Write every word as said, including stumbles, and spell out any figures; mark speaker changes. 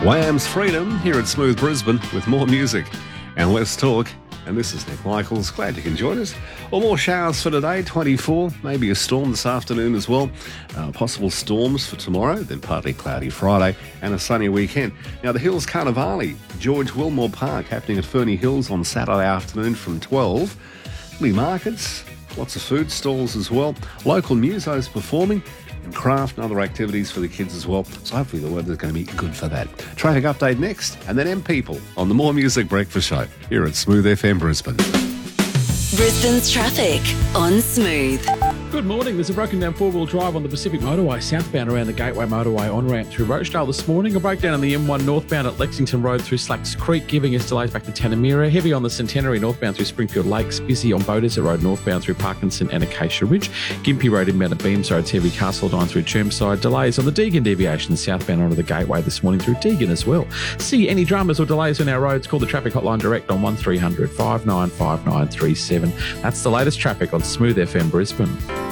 Speaker 1: Wham's Freedom here at Smooth Brisbane with more music and less talk. And this is Nick Michaels. Glad you can join us. Well, more showers for today, twenty-four. Maybe a storm this afternoon as well. Uh, possible storms for tomorrow, then partly cloudy Friday and a sunny weekend. Now, the Hills Carnivale, George Wilmore Park, happening at Ferny Hills on Saturday afternoon from twelve. Flea markets, lots of food stalls as well. Local musos performing. And craft and other activities for the kids as well. So hopefully the weather's going to be good for that. Traffic update next, and then M People on the More Music Breakfast Show here at Smooth F M Brisbane.
Speaker 2: Brisbane's traffic on Smooth.
Speaker 3: Good morning. There's a broken down four-wheel drive on the Pacific Motorway southbound around the Gateway Motorway on-ramp through Rochdale this morning. A breakdown on the M one northbound at Lexington Road through Slacks Creek, giving us delays back to Tanamira. Heavy on the Centenary northbound through Springfield Lakes. Busy on Beaudesert Road northbound through Parkinson and Acacia Ridge. Gympie Road inbound at Beams Road. Heavy Castledine through Chermside. Delays on the Deagon deviation southbound onto the Gateway this morning through Deagon as well. See any dramas or delays on our roads, call the traffic hotline direct on one three hundred, five nine five nine three seven. That's the latest traffic on Smooth F M Brisbane.